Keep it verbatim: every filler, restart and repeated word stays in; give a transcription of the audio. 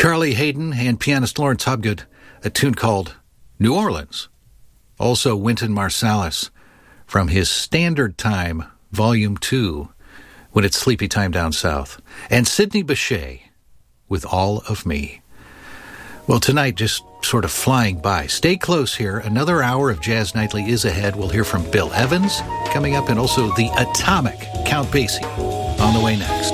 Charlie Hayden and pianist Lawrence Hobgood, a tune called New Orleans. Also Wynton Marsalis from his Standard Time, Volume two, when it's sleepy time down south. And Sidney Bechet with All of Me. Well, tonight, just sort of flying by. Stay close here. Another hour of Jazz Nightly is ahead. We'll hear from Bill Evans coming up, and also the Atomic Count Basie on the way next.